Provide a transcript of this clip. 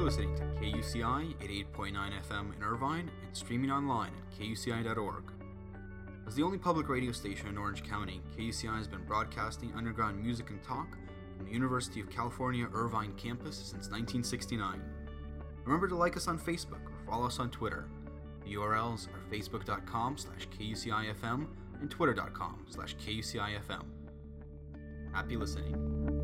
You're listening to KUCI 88.9 FM in Irvine and streaming online at kuci.org. As the only public radio station in Orange County, KUCI has been broadcasting underground music and talk from the University of California Irvine campus since 1969. Remember to like us on Facebook or follow us on Twitter. The URLs are facebook.com/KUCIFM and twitter.com/KUCIFM. Happy listening.